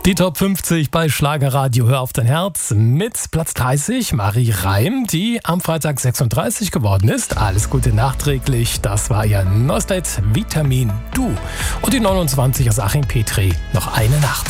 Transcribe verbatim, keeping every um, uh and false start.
Die Top fünfzig bei Schlagerradio Hör auf dein Herz mit Platz dreißig Marie Reim, die am Freitag sechsunddreißig geworden ist. Alles Gute nachträglich, das war ihr Nostet Vitamin Du. Und die neunundzwanzig aus Achim Petri, noch eine Nacht.